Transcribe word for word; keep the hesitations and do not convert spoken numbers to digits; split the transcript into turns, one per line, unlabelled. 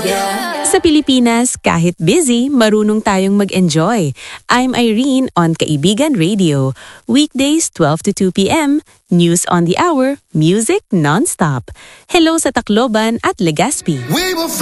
Sa Pilipinas, kahit busy, marunong tayong mag-enjoy. I'm Irene on Kaibigan Radio. Weekdays twelve to two p m, news on the hour, music non-stop. Hello sa Tacloban at Legazpi.
We will